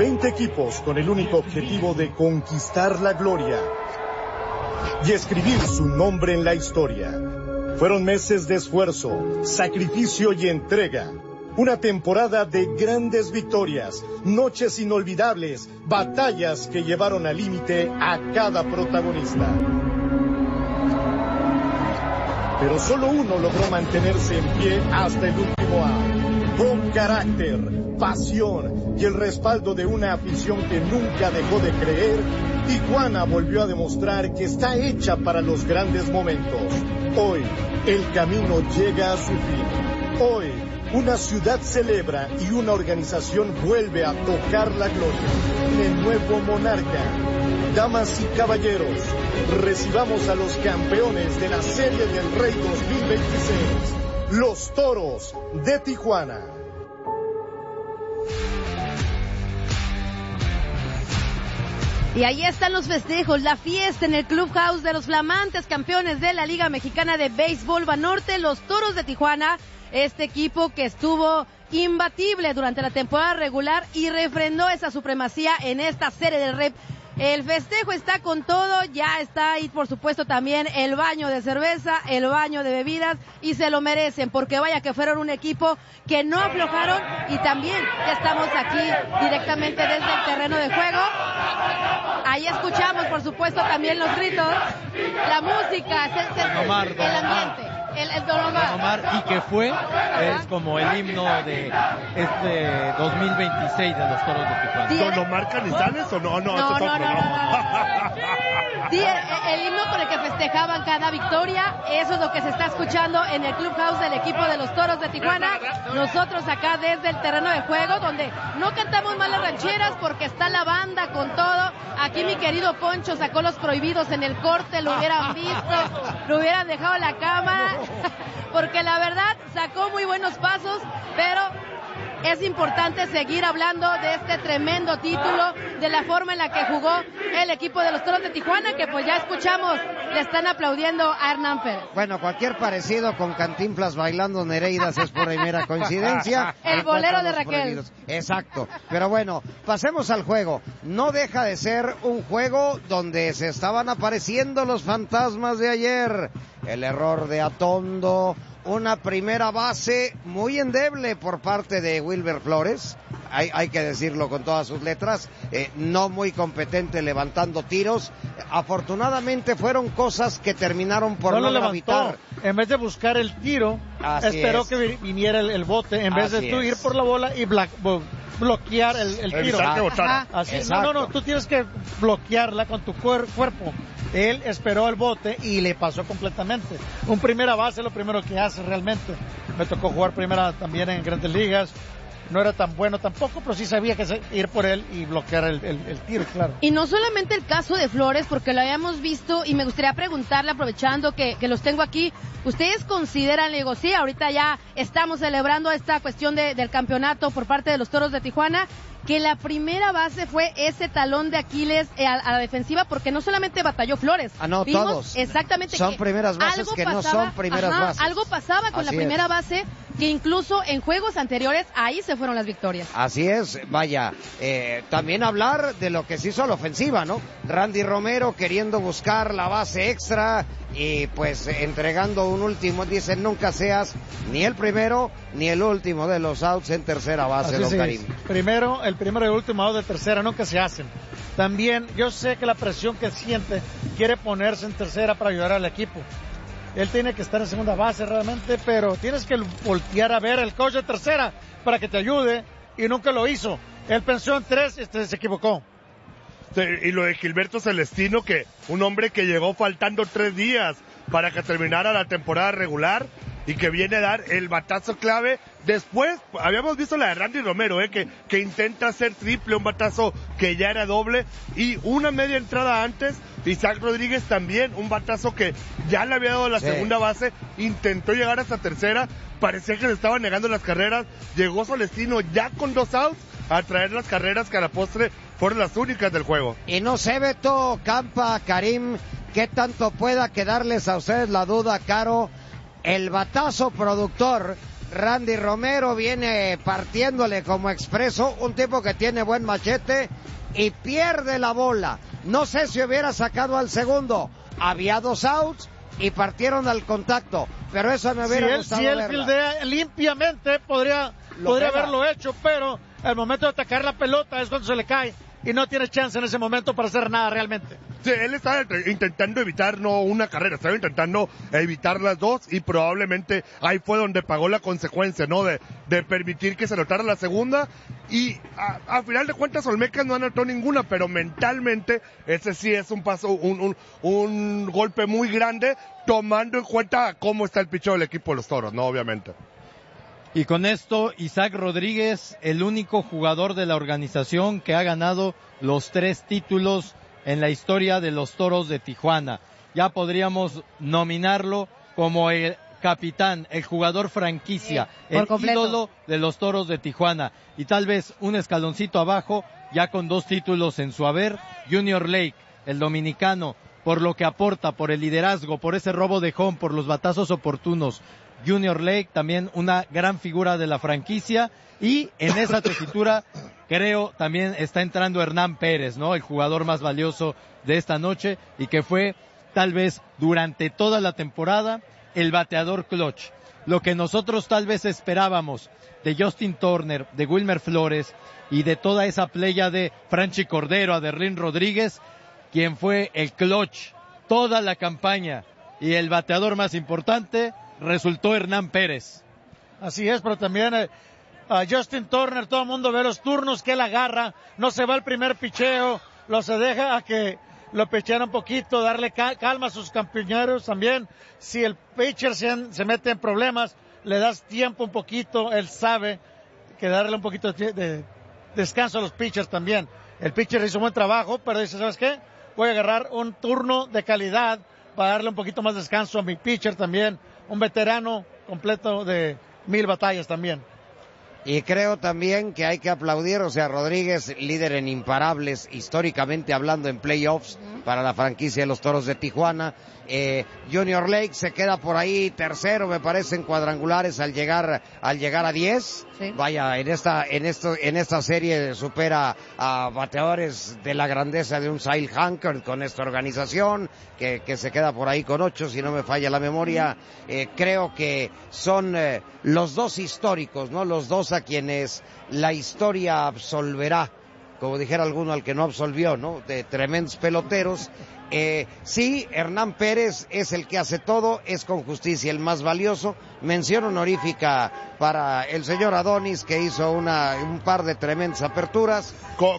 20 equipos con el único objetivo de conquistar la gloria y escribir su nombre en la historia. Fueron meses de esfuerzo, sacrificio y entrega. Una temporada de grandes victorias, noches inolvidables, batallas que llevaron al límite a cada protagonista. Pero solo uno logró mantenerse en pie hasta el último out. Con carácter, pasión y el respaldo de una afición que nunca dejó de creer, Tijuana volvió a demostrar que está hecha para los grandes momentos. Hoy, el camino llega a su fin. Hoy, una ciudad celebra y una organización vuelve a tocar la gloria. En el nuevo Monarca. Damas y caballeros, recibamos a los campeones de la Serie del Rey 2026, los Toros de Tijuana. Y ahí están los festejos, la fiesta en el Clubhouse de los flamantes campeones de la Liga Mexicana de Béisbol Banorte, los Toros de Tijuana, este equipo que estuvo imbatible durante la temporada regular y refrendó esa supremacía en esta Serie del Rey. El festejo está con todo, ya está ahí por supuesto también el baño de cerveza, el baño de bebidas y se lo merecen porque vaya que fueron un equipo que no aflojaron y también que estamos aquí directamente desde el terreno de juego. Ahí escuchamos por supuesto también los gritos, la música, el ambiente. El Don Omar. Y que fue, es como el himno de este 2026 de los Toros de Tijuana. ¿Don Omar Canizales o no? No. Sí, el himno con el que festejaban cada victoria, eso es lo que se está escuchando en el Clubhouse del equipo de los Toros de Tijuana. Nosotros acá desde el terreno de juego, donde no cantamos mal las rancheras porque está la banda con todo. Aquí mi querido Poncho sacó los prohibidos en el corte, lo hubieran visto, lo hubieran dejado en la cámara, porque la verdad sacó muy buenos pasos, pero es importante seguir hablando de este tremendo título, de la forma en la que jugó el equipo de los Toros de Tijuana, que pues ya escuchamos, le están aplaudiendo a Hernán Pérez. Bueno, cualquier parecido con Cantinflas bailando Nereidas es por ahí mera coincidencia. El bolero de Raquel. Prohibidos. Exacto. Pero bueno, pasemos al juego. No deja de ser un juego donde se estaban apareciendo los fantasmas de ayer. El error de Atondo, una primera base muy endeble por parte de Wilber Flores, hay que decirlo con todas sus letras, no muy competente levantando tiros. Afortunadamente fueron cosas que terminaron por no gravitar. En vez de buscar el tiro, esperó que viniera el bote, en vez de tú ir por la bola y bloquear el tiro. Así, no, tú tienes que bloquearla con tu cuerpo. Él esperó el bote y le pasó completamente. Un primera base es lo primero que hace realmente. Me tocó jugar primera también en Grandes Ligas. No era tan bueno tampoco, pero sí sabía que ir por él y bloquear el tiro, claro. Y no solamente el caso de Flores, porque lo habíamos visto y me gustaría preguntarle, aprovechando que los tengo aquí, ¿ustedes consideran, le digo, sí, ahorita ya estamos celebrando esta cuestión del campeonato por parte de los Toros de Tijuana, que la primera base fue ese talón de Aquiles a la defensiva, porque no solamente batalló Flores. No, vimos todos. Exactamente. Son primeras bases que no son primeras bases. Algo pasaba con la primera base, que incluso en juegos anteriores, ahí se fueron las victorias. Así es, vaya. También hablar de lo que se hizo a la ofensiva, ¿no? Randy Romero queriendo buscar la base extra y pues entregando un último, dicen, nunca seas ni el primero ni el último de los outs en tercera base, don Karim. El primero y el último out de tercera nunca se hacen. También yo sé que la presión que siente, quiere ponerse en tercera para ayudar al equipo. Él tiene que estar en segunda base realmente, pero tienes que voltear a ver el coach de tercera para que te ayude, y nunca lo hizo. Él pensó en tres y se equivocó. Y lo de Gilberto Celestino, que un hombre que llegó faltando 3 días para que terminara la temporada regular y que viene a dar el batazo clave. Después habíamos visto la de Randy Romero, que intenta hacer triple, un batazo que ya era doble, y una media entrada antes, Isaac Rodríguez también, un batazo que ya le había dado la segunda base, intentó llegar hasta tercera, parecía que le estaban negando las carreras, llegó Celestino ya con 2 outs a traer las carreras que a la postre fueron las únicas del juego. Y no sé, Beto, Campa, Karim, qué tanto pueda quedarles a ustedes la duda, Caro, el batazo productor Randy Romero viene partiéndole como expreso, un tipo que tiene buen machete y pierde la bola. No sé si hubiera sacado al segundo. Había 2 outs y partieron al contacto, pero eso me hubiera gustado verla. Si él fildea limpiamente, podría haberlo hecho, pero el momento de atacar la pelota es cuando se le cae y no tiene chance en ese momento para hacer nada realmente. Sí, él estaba intentando evitar no una carrera, estaba intentando evitar las dos y probablemente ahí fue donde pagó la consecuencia, ¿no? De permitir que se anotara la segunda y a final de cuentas Olmecas no anotó ninguna, pero mentalmente ese sí es un paso, un golpe muy grande tomando en cuenta cómo está el picheo del equipo de los Toros, ¿no? Obviamente. Y con esto, Isaac Rodríguez, el único jugador de la organización que ha ganado los 3 títulos en la historia de los Toros de Tijuana. Ya podríamos nominarlo como el capitán, el jugador franquicia, el ídolo de los Toros de Tijuana. Y tal vez un escaloncito abajo, ya con 2 títulos en su haber, Junior Lake, el dominicano, por lo que aporta, por el liderazgo, por ese robo de home, por los batazos oportunos. Junior Lake, también una gran figura de la franquicia, y en esa tesitura creo también está entrando Hernán Pérez, ¿no? El jugador más valioso de esta noche y que fue tal vez durante toda la temporada el bateador clutch. Lo que nosotros tal vez esperábamos de Justin Turner, de Wilmer Flores y de toda esa playa de Franchi Cordero, a Derlin Rodríguez, quien fue el clutch toda la campaña y el bateador más importante resultó Hernán Pérez. Así es, pero también a Justin Turner, todo el mundo ve los turnos que él agarra, no se va al primer picheo, se deja a que lo pichean un poquito, darle calma a sus compañeros también. Si el pitcher se mete en problemas, le das tiempo un poquito, él sabe que darle un poquito de descanso a los pitchers también. El pitcher hizo un buen trabajo, pero dice, ¿sabes qué? Voy a agarrar un turno de calidad para darle un poquito más de descanso a mi pitcher también. Un veterano completo de 1000 batallas también. Y creo también que hay que aplaudir, Rodríguez, líder en imparables, históricamente hablando en playoffs, para la franquicia de los Toros de Tijuana. Junior Lake se queda por ahí tercero, me parece, en cuadrangulares al llegar a 10. Sí. Vaya, en esta serie supera a bateadores de la grandeza de un Sale Hanker con esta organización, que se queda por ahí con 8, si no me falla la memoria. Creo que son los dos históricos, ¿no? Los dos a quienes la historia absolverá, como dijera alguno al que no absolvió, ¿no? De tremendos peloteros. Sí, Hernán Pérez es el que hace todo, es con justicia el más valioso. Mención honorífica para el señor Adonis, que hizo un par de tremendas aperturas.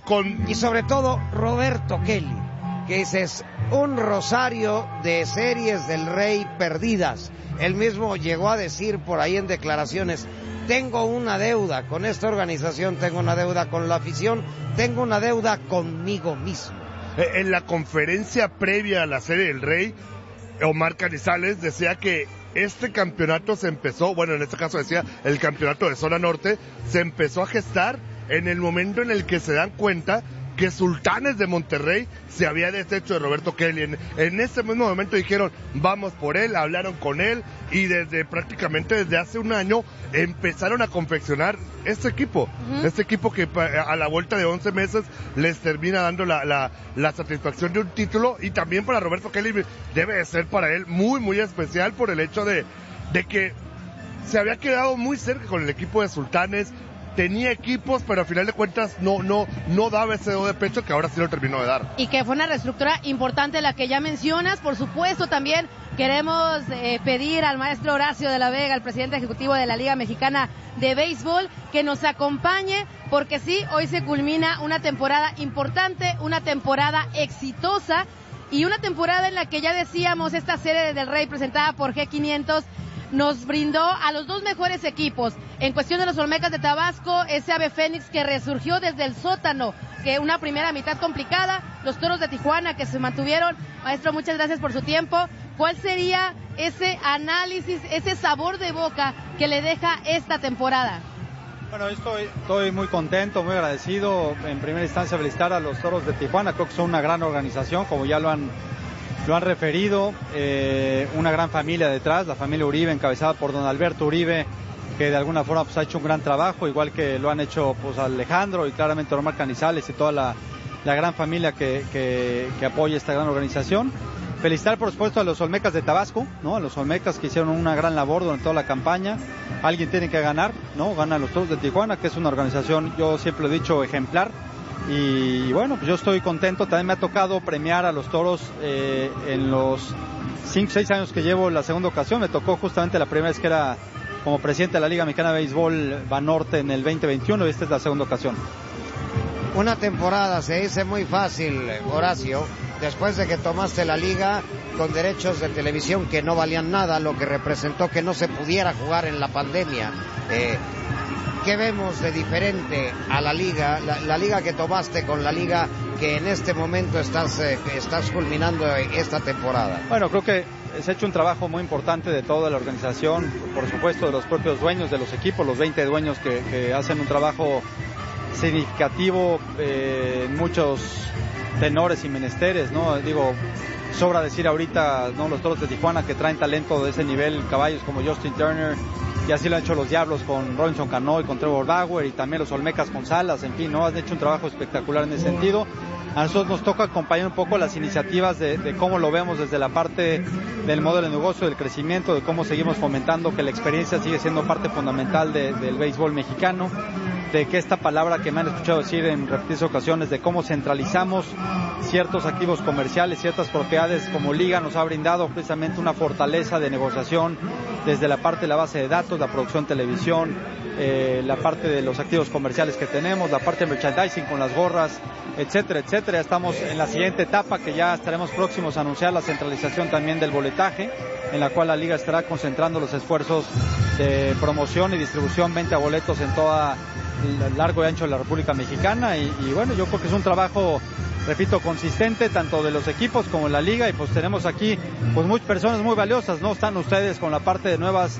Y sobre todo Roberto Kelly, que es un rosario de series del Rey perdidas. Él mismo llegó a decir por ahí en declaraciones: tengo una deuda con esta organización, tengo una deuda con la afición, tengo una deuda conmigo mismo. En la conferencia previa a la Serie del Rey, Omar Canizales decía que este campeonato se empezó, bueno, en este caso decía el campeonato de zona norte, se empezó a gestar en el momento en el que se dan cuenta que Sultanes de Monterrey se había deshecho de Roberto Kelly. En ese mismo momento dijeron, vamos por él, hablaron con él y prácticamente desde hace un año empezaron a confeccionar este equipo. Este equipo que a la vuelta de 11 meses les termina dando la satisfacción de un título, y también para Roberto Kelly debe de ser para él muy, muy especial por el hecho de que se había quedado muy cerca con el equipo de Sultanes. Tenía equipos, pero al final de cuentas no daba ese dedo de pecho que ahora sí lo terminó de dar. Y que fue una reestructura importante la que ya mencionas. Por supuesto, también queremos pedir al maestro Horacio de la Vega, el presidente ejecutivo de la Liga Mexicana de Béisbol, que nos acompañe, porque sí, hoy se culmina una temporada importante, una temporada exitosa y una temporada en la que ya decíamos, esta serie del Rey presentada por G500 nos brindó a los dos mejores equipos. En cuestión de los Olmecas de Tabasco, ese Ave Fénix que resurgió desde el sótano, que una primera mitad complicada, los Toros de Tijuana que se mantuvieron. Maestro, muchas gracias por su tiempo. ¿Cuál sería ese análisis, ese sabor de boca que le deja esta temporada? Bueno, estoy muy contento, muy agradecido. En primera instancia, felicitar a los Toros de Tijuana. Creo que son una gran organización, como ya lo han referido, una gran familia detrás, la familia Uribe, encabezada por don Alberto Uribe, que de alguna forma pues ha hecho un gran trabajo, igual que lo han hecho pues Alejandro y claramente Omar Canizales y toda la gran familia que apoya esta gran organización. Felicitar por supuesto a los Olmecas de Tabasco, ¿no? A los Olmecas que hicieron una gran labor durante toda la campaña. Alguien tiene que ganar, ¿no? Ganan los Toros de Tijuana, que es una organización, yo siempre lo he dicho, ejemplar. Y bueno, pues yo estoy contento. También me ha tocado premiar a los Toros en los 5-6 años que llevo. La segunda ocasión me tocó justamente la primera vez que era como presidente de la Liga Mexicana de Béisbol Banorte en el 2021, y esta es la segunda ocasión. Una temporada se dice muy fácil, Horacio, después de que tomaste la liga con derechos de televisión que no valían nada, lo que representó que no se pudiera jugar en la pandemia. ¿Qué vemos de diferente a la liga, la liga que tomaste con la liga que en este momento estás culminando esta temporada? Bueno, creo que se ha hecho un trabajo muy importante de toda la organización, por supuesto de los propios dueños de los equipos, los 20 dueños que hacen un trabajo significativo en muchos tenores y menesteres, ¿no? Digo, sobra decir ahorita, ¿no? Los Toros de Tijuana que traen talento de ese nivel, caballos como Justin Turner, y así lo han hecho los Diablos con Robinson Cano y con Trevor Bauer, y también los Olmecas con Salas, en fin, ¿no? Han hecho un trabajo espectacular en ese sentido. A nosotros nos toca acompañar un poco las iniciativas de cómo lo vemos desde la parte del modelo de negocio, del crecimiento, de cómo seguimos fomentando que la experiencia sigue siendo parte fundamental del béisbol mexicano, de que esta palabra que me han escuchado decir en repetidas ocasiones, de cómo centralizamos ciertos activos comerciales, ciertas propiedades como liga, nos ha brindado precisamente una fortaleza de negociación desde la parte de la base de datos, la producción televisión, la parte de los activos comerciales que tenemos, la parte de merchandising con las gorras, etcétera, etcétera. Ya estamos en la siguiente etapa, que ya estaremos próximos a anunciar la centralización también del boletaje, en la cual la liga estará concentrando los esfuerzos de promoción y distribución, venta de boletos en toda el largo y ancho de la República Mexicana, y bueno, yo creo que es un trabajo, repito, consistente tanto de los equipos como en la liga, y pues tenemos aquí pues muchas personas muy valiosas, ¿no? Están ustedes con la parte de nuevas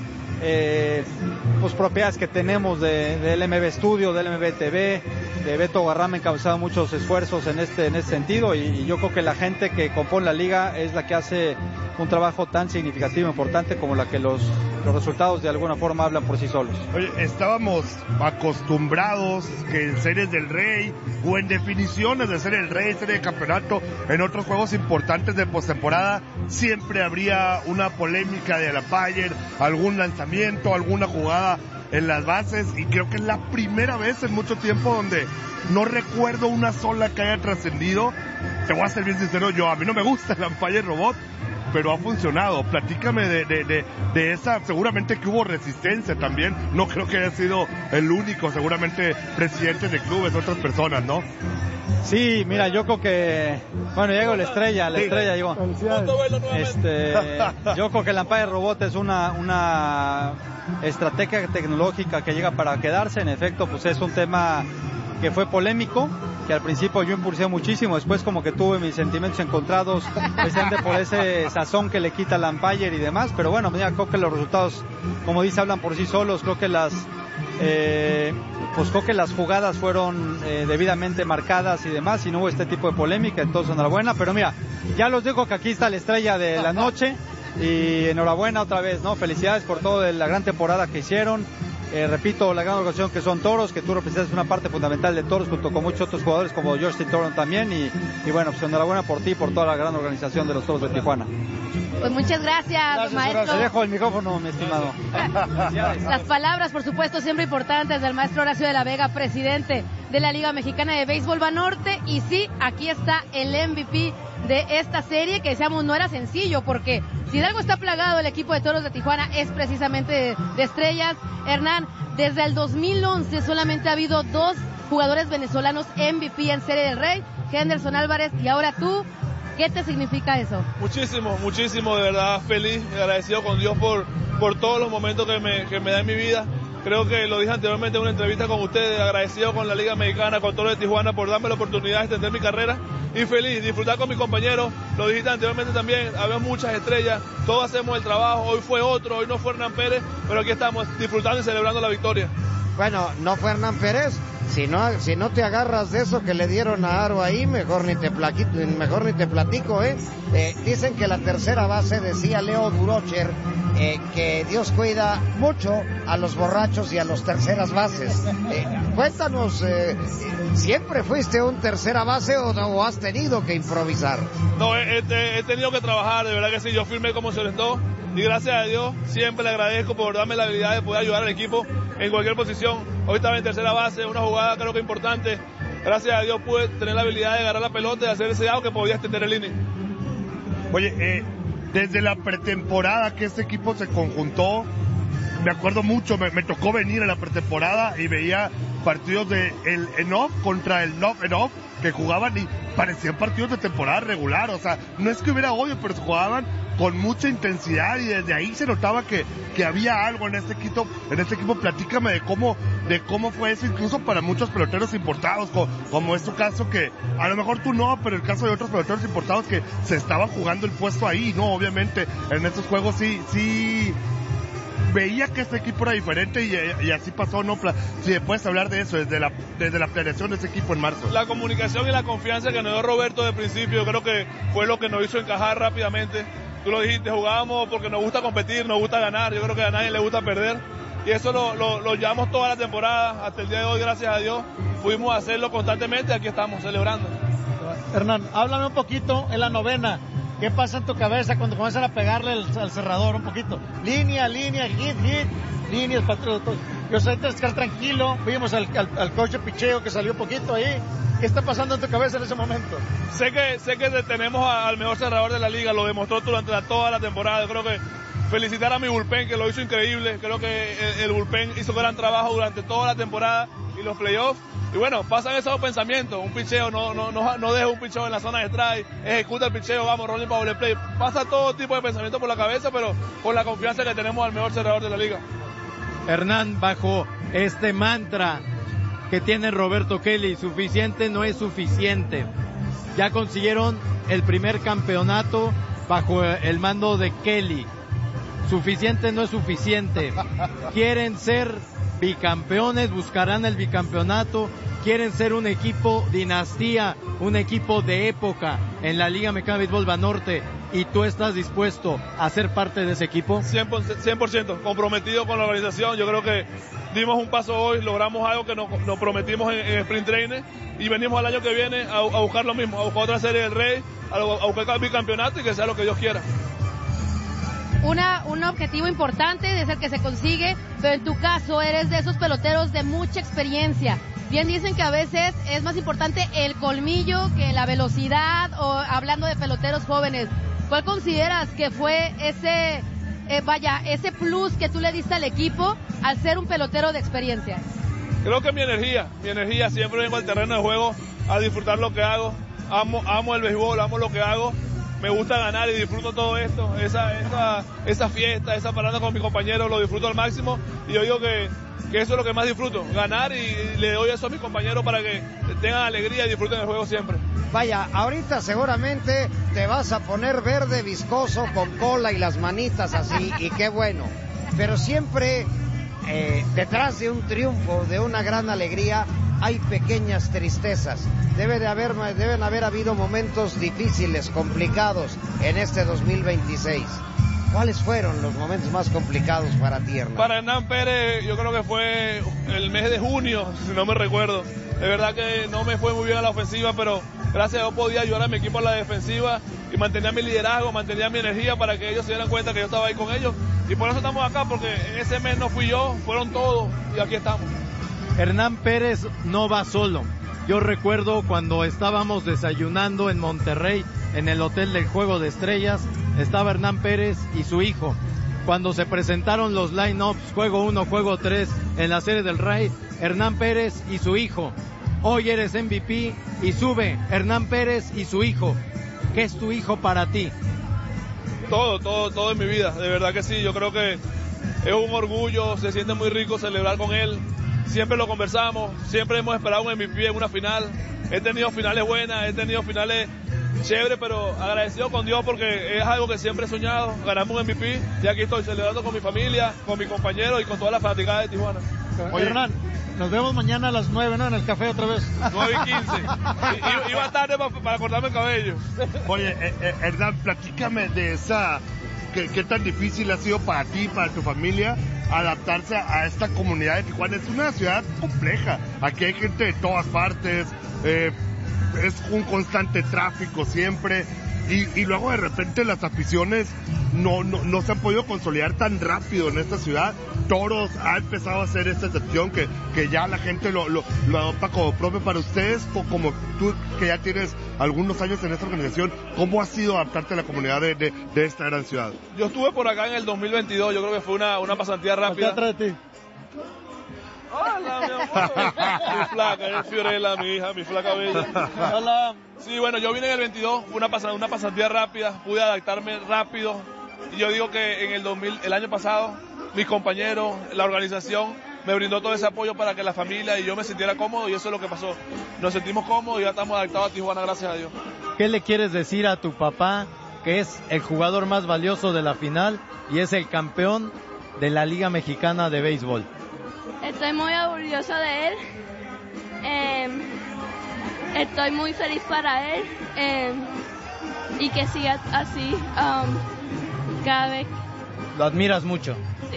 pues propiedades que tenemos del MB Studio, del MB TV, de Beto Garrama, encabezado muchos esfuerzos en este sentido, y yo creo que la gente que compone la liga es la que hace un trabajo tan significativo e importante como la que los resultados de alguna forma hablan por sí solos. Oye, estábamos acostumbrados que en Series del Rey o en definiciones de Serie del Rey, Serie de Campeonato, en otros juegos importantes de postemporada, siempre habría una polémica de umpire, algún lanzamiento, alguna jugada en las bases, y creo que es la primera vez en mucho tiempo donde no recuerdo una sola que haya trascendido. Te voy a ser bien sincero, a mí no me gusta el umpire robot, pero ha funcionado. Platícame de esa, seguramente que hubo resistencia también, no creo que haya sido el único, seguramente presidentes de clubes, otras personas, ¿no? Sí, mira, yo creo que, bueno, llegó la estrella llegó. Yo creo que el umpire robot es una estrategia tecnológica que llega para quedarse. En efecto, pues es un tema que fue polémico, que al principio yo impulsé muchísimo, después como que tuve mis sentimientos encontrados, precisamente por ese sazón que le quita el umpire y demás, pero bueno, mira, creo que los resultados, como dice, hablan por sí solos. Creo que las jugadas fueron debidamente marcadas y demás, y no hubo este tipo de polémica, entonces enhorabuena. Pero mira, ya los digo que aquí está la estrella de la noche, y enhorabuena otra vez, ¿no? Felicidades por toda la gran temporada que hicieron. Repito, la gran organización que son Toros, que tú representas una parte fundamental de Toros junto con muchos otros jugadores como Justin Turner también, y bueno, pues enhorabuena por ti y por toda la gran organización de los Toros de Tijuana. Pues muchas gracias, maestro. Te dejo el micrófono, mi estimado. Las palabras, por supuesto, siempre importantes del maestro Horacio de la Vega, presidente de la Liga Mexicana de Béisbol Banorte. Y sí, aquí está el MVP de esta serie, que decíamos no era sencillo, porque si de algo está plagado el equipo de Toros de Tijuana es precisamente de estrellas. Hernán, desde el 2011 solamente ha habido 2 jugadores venezolanos MVP en Serie del Rey, Henderson Álvarez y ahora tú. ¿Qué te significa eso? Muchísimo, de verdad feliz, agradecido con Dios por todos los momentos que me da en mi vida. Creo que lo dije anteriormente en una entrevista con ustedes, agradecido con la Liga Mexicana, con Toros de Tijuana por darme la oportunidad de extender mi carrera, y feliz, disfrutar con mis compañeros. Lo dijiste anteriormente también, había muchas estrellas, todos hacemos el trabajo, hoy fue otro, hoy no fue Hernán Pérez, pero aquí estamos disfrutando y celebrando la victoria. Bueno, no fue Hernán Pérez. Si no te agarras de eso que le dieron a Aro ahí, mejor ni te platico, dicen que la tercera base, decía Leo Durocher, que Dios cuida mucho a los borrachos y a los terceras bases. Cuéntanos, ¿siempre fuiste un tercera base o has tenido que improvisar? No, he tenido que trabajar, de verdad que sí. Yo firmé como se orientó y gracias a Dios siempre le agradezco por darme la habilidad de poder ayudar al equipo en cualquier posición. Hoy estaba en tercera base, una jugada creo que importante. Gracias a Dios pude tener la habilidad de agarrar la pelota y hacer ese out que podía extender el inning. Oye, desde la pretemporada que este equipo se conjuntó, me acuerdo mucho, me tocó venir a la pretemporada y veía partidos de el en-off contra el no-en-off que jugaban y parecían partidos de temporada regular. O sea, no es que hubiera odio, pero se jugaban con mucha intensidad y desde ahí se notaba que había algo en este equipo. Platícame de cómo fue eso, incluso para muchos peloteros importados, como es tu caso, que a lo mejor tú no, pero el caso de otros peloteros importados que se estaban jugando el puesto ahí, ¿no? Obviamente en estos juegos sí veía que este equipo era diferente y así pasó, ¿no? Si puedes hablar de eso, desde la planeación de ese equipo en marzo. La comunicación y la confianza que nos dio Roberto de principio, creo que fue lo que nos hizo encajar rápidamente. Tú lo dijiste, jugábamos porque nos gusta competir, nos gusta ganar, yo creo que a nadie le gusta perder. Y eso lo llevamos toda la temporada, hasta el día de hoy, gracias a Dios, pudimos hacerlo constantemente, aquí estamos celebrando. Hernán, háblame un poquito en la novena. ¿Qué pasa en tu cabeza cuando comienzan a pegarle al cerrador un poquito? Línea, hit, líneas, patrón. Yo sé que estar tranquilo. Vimos al coach de picheo que salió un poquito ahí. ¿Qué está pasando en tu cabeza en ese momento? Sé que tenemos al mejor cerrador de la liga, lo demostró durante toda la temporada. Yo creo que felicitar a mi bullpen, que lo hizo increíble. Creo que el bullpen hizo gran trabajo durante toda la temporada y los playoffs. Y bueno, pasan esos pensamientos. Un picheo, no deja un picheo en la zona de strike, ejecuta el picheo, vamos, rolling para doble play. Pasa todo tipo de pensamientos por la cabeza, pero con la confianza que tenemos al mejor cerrador de la liga. Hernán, bajo este mantra que tiene Roberto Kelly, suficiente no es suficiente. Ya consiguieron el primer campeonato bajo el mando de Kelly. Suficiente no es suficiente. Quieren ser bicampeones, buscarán el bicampeonato, quieren ser un equipo dinastía, un equipo de época en la Liga Mexicana de Béisbol Banorte, y tú estás dispuesto a ser parte de ese equipo. 100% comprometido con la organización. Yo creo que dimos un paso hoy, logramos algo que nos prometimos en Sprint Training y venimos al año que viene a buscar lo mismo, a buscar otra Serie del Rey, a buscar el bicampeonato y que sea lo que Dios quiera. Un objetivo importante es el que se consigue, pero en tu caso eres de esos peloteros de mucha experiencia. Bien dicen que a veces es más importante el colmillo que la velocidad, o hablando de peloteros jóvenes. ¿Cuál consideras que fue ese plus que tú le diste al equipo al ser un pelotero de experiencia? Creo que mi energía, siempre vengo al terreno de juego a disfrutar lo que hago. Amo el béisbol, amo lo que hago. Me gusta ganar y disfruto todo esto, esa fiesta, esa parada con mis compañeros, lo disfruto al máximo y yo digo que eso es lo que más disfruto, ganar, y le doy eso a mis compañeros para que tengan alegría y disfruten el juego siempre. Vaya, ahorita seguramente te vas a poner verde viscoso con cola y las manitas así, y qué bueno, pero siempre detrás de un triunfo, de una gran alegría, hay pequeñas tristezas. Deben haber habido momentos difíciles, complicados en este 2026. ¿Cuáles fueron los momentos más complicados para ti, Hernán? Para Hernán Pérez, yo creo que fue el mes de junio, si no me recuerdo. De verdad que no me fue muy bien a la ofensiva, pero gracias a Dios podía ayudar a mi equipo a la defensiva y mantenía mi liderazgo, mantenía mi energía para que ellos se dieran cuenta que yo estaba ahí con ellos. Y por eso estamos acá, porque en ese mes no fui yo, fueron todos y aquí estamos. Hernán Pérez no va solo. Yo recuerdo cuando estábamos desayunando en Monterrey, en el Hotel del Juego de Estrellas, estaba Hernán Pérez y su hijo. Cuando se presentaron los line-ups, juego 1, juego 3, en la Serie del Rey, Hernán Pérez y su hijo. Hoy eres MVP y sube Hernán Pérez y su hijo. ¿Qué es tu hijo para ti? Todo en mi vida, de verdad que sí. Yo creo que es un orgullo, se siente muy rico celebrar con él. Siempre lo conversamos, siempre hemos esperado un MVP en una final. He tenido finales buenas, he tenido finales chéveres, pero agradecido con Dios porque es algo que siempre he soñado. Ganamos un MVP y aquí estoy celebrando con mi familia, con mis compañeros y con toda la fanaticada de Tijuana. Oye, Hernán, nos vemos mañana a las 9, ¿no? En el café otra vez. 9:15. Iba tarde para cortarme el cabello. Oye, Hernán, platícame de esa... ¿Qué tan difícil ha sido para ti, para tu familia, adaptarse a esta comunidad de Tijuana? Es una ciudad compleja. Aquí hay gente de todas partes. Es un constante tráfico siempre. Y luego de repente las aficiones no se han podido consolidar tan rápido en esta ciudad. Toros ha empezado a hacer esta excepción que ya la gente lo adopta como propio. Para ustedes, como tú que ya tienes algunos años en esta organización, ¿cómo ha sido adaptarte a la comunidad de esta gran ciudad? Yo estuve por acá en el 2022, yo creo que fue una pasantía rápida. Acá atrás de ti. Hola, mi amor. Mi flaca, es Fiorella, mi hija, mi flaca bella. Hola. Sí, bueno, yo vine en el 22, fue una pasantía rápida, pude adaptarme rápido. Y yo digo que en el año pasado, mis compañeros, la organización, me brindó todo ese apoyo para que la familia y yo me sintiera cómodo, y eso es lo que pasó. Nos sentimos cómodos y ya estamos adaptados a Tijuana, gracias a Dios. ¿Qué le quieres decir a tu papá, que es el jugador más valioso de la final y es el campeón de la Liga Mexicana de Béisbol? Estoy muy orgulloso de él. Estoy muy feliz para él. Y que siga así cada vez. ¿Lo admiras mucho? Sí.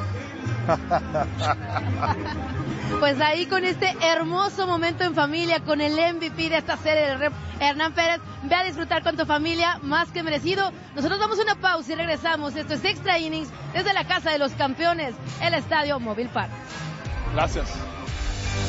Pues ahí con este hermoso momento en familia, con el MVP de esta serie del Rep, Hernán Pérez, ve a disfrutar con tu familia, más que merecido. Nosotros damos una pausa y regresamos. Esto es Extra Innings desde la Casa de los Campeones, el Estadio Móvil Park. Gracias.